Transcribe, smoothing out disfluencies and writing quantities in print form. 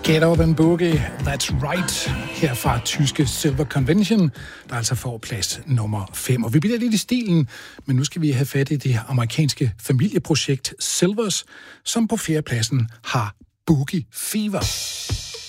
Get Up and Boogie, That's Right, her fra tyske Silver Convention, der altså får plads nummer 5. Og vi bliver lidt i stilen, men nu skal vi have fat i det amerikanske familieprojekt Silvers, som på fjerdepladsen har Boogie Fever.